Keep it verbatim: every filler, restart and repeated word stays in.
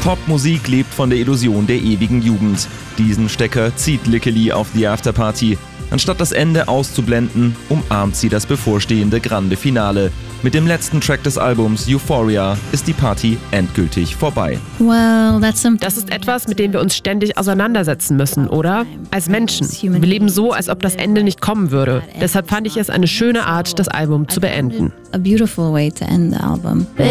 Popmusik lebt von der Illusion der ewigen Jugend. Diesen Stecker zieht Lickely auf The Afterparty. Anstatt das Ende auszublenden, umarmt sie das bevorstehende Grande Finale. Mit dem letzten Track des Albums Euphoria ist die Party endgültig vorbei. Well, that's some Das ist etwas, mit dem wir uns ständig auseinandersetzen müssen, oder? Als Menschen. Wir leben so, als ob das Ende nicht kommen würde. Deshalb fand ich es eine schöne Art, das Album zu beenden. A beautiful way to end the album.